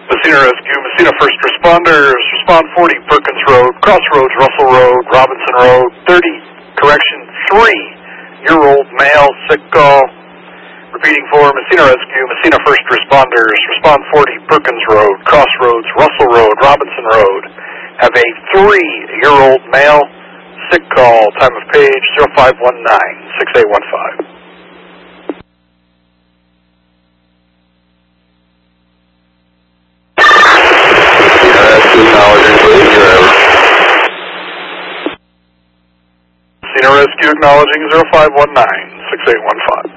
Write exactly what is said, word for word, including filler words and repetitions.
Messina Rescue, Messina First Responders, respond forty, Perkins Road, Crossroads, Russell Road, Robinson Road, thirty, correction, three-year-old male, sick call. Repeating for Messina Rescue, Messina First Responders, respond forty, Perkins Road, Crossroads, Russell Road, Robinson Road. Have a three-year-old male, sick call, time of page zero five one nine, six eight one five. Messina Rescue acknowledging zero five one nine, six eight one five.